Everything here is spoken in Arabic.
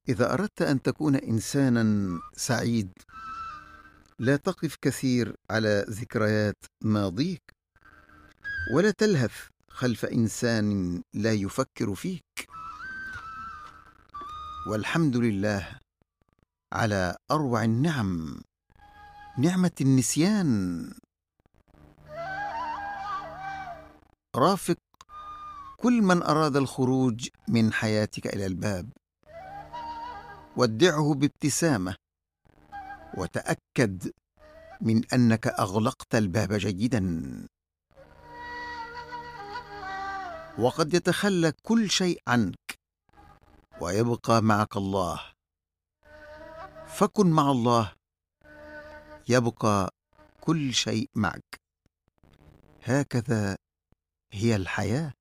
إذا أردت أن تكون إنساناً سعيد، لا تقف كثير على ذكريات ماضيك، ولا تلهث خلف إنسان لا يفكر فيك. والحمد لله على أروع النعم، نعمة النسيان. رافق كل من أراد الخروج من حياتك إلى الباب، ودعه بابتسامة، وتأكد من أنك أغلقت الباب جيداً. وقد يتخلى كل شيء عنك ويبقى معك الله، فكن مع الله يبقى كل شيء معك. هكذا هي الحياة.